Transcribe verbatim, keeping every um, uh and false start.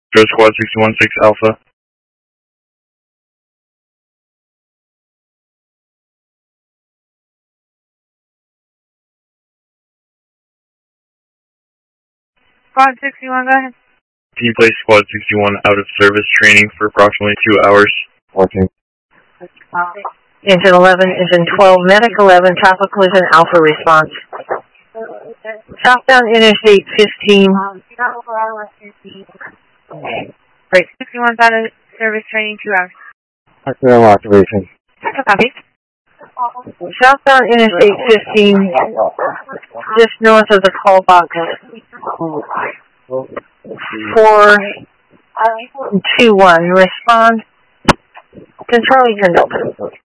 Go Squad six one six Alpha. Squad sixty-one, go ahead. Can you place Squad sixty-one out of service training for approximately two hours? Working. Engine eleven, Engine twelve, Medic eleven, Traffic Collision Alpha response. Southbound Interstate fifteen. Great. sixty-one's out of service training, two hours. Accidental activation. Copy. Southbound Interstate fifteen, just north of the call box. four two one, respond. Control, you can